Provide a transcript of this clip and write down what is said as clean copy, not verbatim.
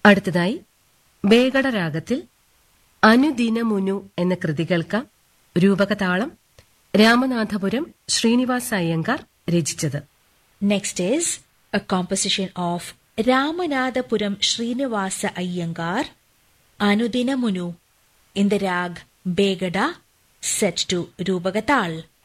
അടുത്തതായി ബേഗഡ രാഗത്തിൽ അനുദിനമുനു എന്ന കൃതി കേൾക്കാം. രൂപകതാളം രാമനാഥപുരം ശ്രീനിവാസ അയ്യങ്കാർ രചിച്ചത്. Next is A composition of Ramanathapuram Srinivasa Iyengar, Anudinamunu, in the Raag Begada, set to രൂപകതാൾ.